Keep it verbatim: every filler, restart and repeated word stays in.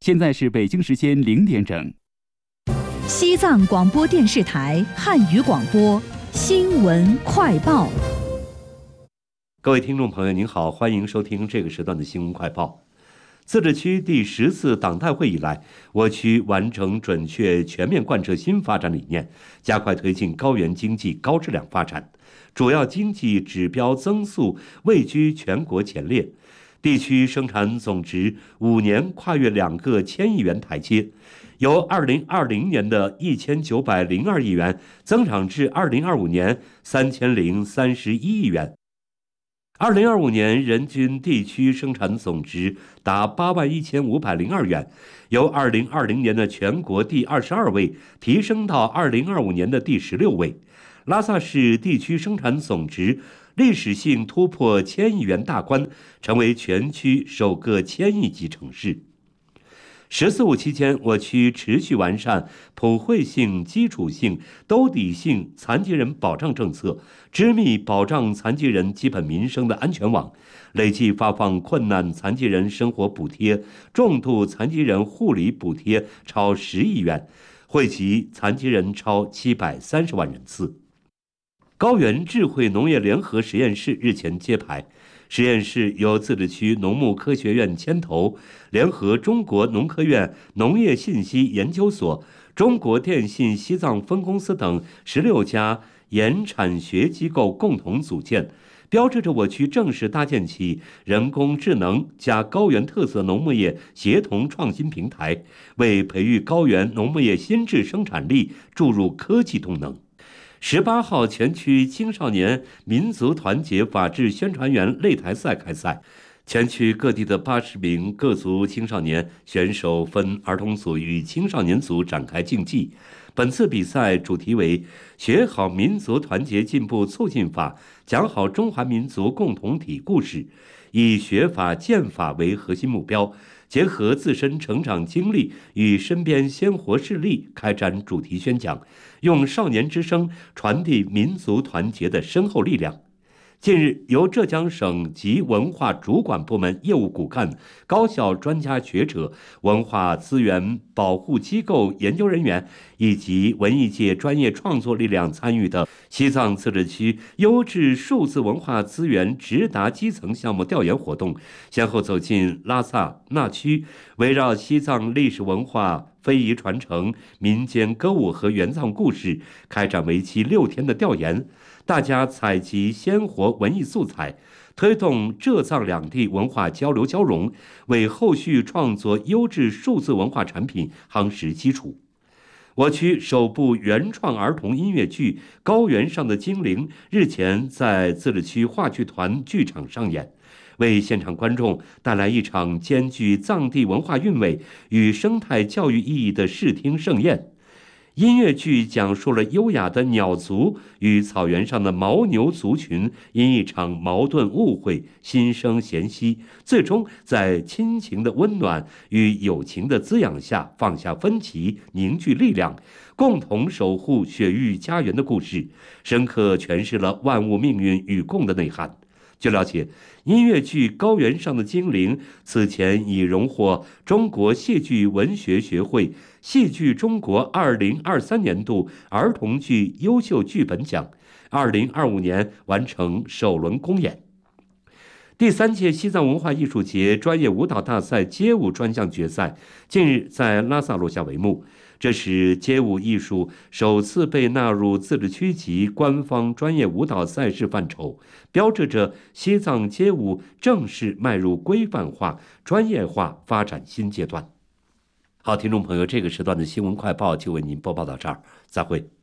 现在是北京时间零点整。 西藏广播电视台汉语广播新闻快报。 各位听众朋友您好，欢迎收听这个时段的新闻快报。自治区第十次党代会以来，我区完成准确全面贯彻新发展理念，加快推进高原经济高质量发展，主要经济指标增速位居全国前列，地区生产总值五年跨越两个千亿元台阶，由二零二零年的一千九百零二亿元增长至二零二五年三千零三十一亿元。二零二五年人均地区生产总值达八万一千五百零二元，由二零二零年的全国第二十二位提升到二零二五年的第十六位。拉萨市地区生产总值历史性突破千亿元大关，成为全区首个千亿级城市。十四五期间，我区持续完善普惠性、基础性、兜底性残疾人保障政策，织密保障残疾人基本民生的安全网，累计发放困难残疾人生活补贴、重度残疾人护理补贴超十亿元，惠及残疾人超七百三十万人次。高原智慧农业联合实验室日前揭牌，实验室由自治区农牧科学院牵头，联合中国农科院农业信息研究所、中国电信西藏分公司等十六家研产学机构共同组建，标志着我区正式搭建起人工智能加高原特色农牧业协同创新平台，为培育高原农牧业新质生产力注入科技动能。十八号，全区青少年民族团结法治宣传员擂台赛开赛，全区各地的八十名各族青少年选手分儿童组与青少年组展开竞技。本次比赛主题为学好民族团结进步促进法，讲好中华民族共同体故事，以学法建法为核心目标，结合自身成长经历与身边鲜活事例开展主题宣讲，用少年之声传递民族团结的深厚力量。近日，由浙江省级文化主管部门业务骨干、高校专家学者、文化资源保护机构研究人员以及文艺界专业创作力量参与的西藏自治区优质数字文化资源直达基层项目调研活动，先后走进拉萨、纳曲，围绕西藏历史文化非遗传承、民间歌舞和原藏故事，开展为期六天的调研。大家采集鲜活文艺素材，推动浙藏两地文化交流交融，为后续创作优质数字文化产品夯实基础。我区首部原创儿童音乐剧《高原上的精灵》日前在自治区话剧团剧场上演，为现场观众带来一场兼具藏地文化韵味与生态教育意义的视听盛宴。音乐剧讲述了优雅的鸟族与草原上的牦牛族群因一场矛盾误会心生嫌隙，最终在亲情的温暖与友情的滋养下放下分歧，凝聚力量，共同守护雪域家园的故事，深刻诠释了万物命运与共的内涵。据了解，音乐剧《高原上的精灵》此前已荣获中国戏剧文学学会戏剧中国二零二三年度儿童剧优秀剧本奖，二零二五年完成首轮公演。第三届西藏文化艺术节专业舞蹈大赛街舞专项决赛近日在拉萨落下帷幕，这是街舞艺术首次被纳入自治区级官方专业舞蹈赛事范畴，标志着西藏街舞正式迈入规范化、专业化发展新阶段。好，听众朋友，这个时段的新闻快报就为您播报到这儿，再会。